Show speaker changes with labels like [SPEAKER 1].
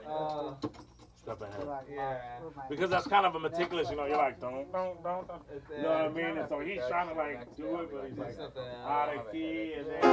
[SPEAKER 1] Step ahead.
[SPEAKER 2] like
[SPEAKER 3] Yeah.
[SPEAKER 1] Because that's kind of a meticulous, you know, you're like, don't. You know what I mean? And so he's trying to like do it, but he's like, out of key, and then